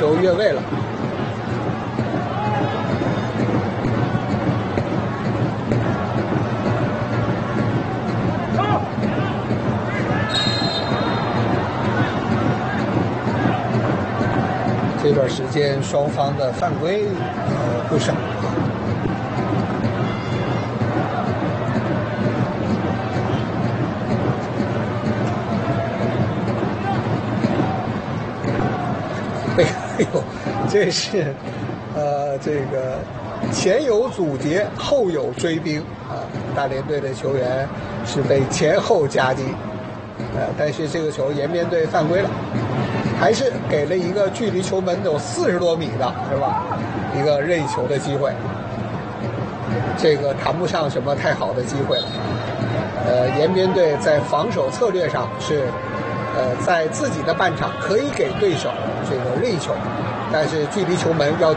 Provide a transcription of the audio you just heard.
球越位了。这段时间双方的犯规不少。哎呦，这是这个前有阻截，后有追兵啊！大连队的球员是被前后夹击，但是这个球延边队犯规了，还是给了一个距离球门有40多米的，是吧？一个任意球的机会，这个谈不上什么太好的机会了。延边队在防守策略上是。在自己的半场可以给对手这个任意球，但是距离球门要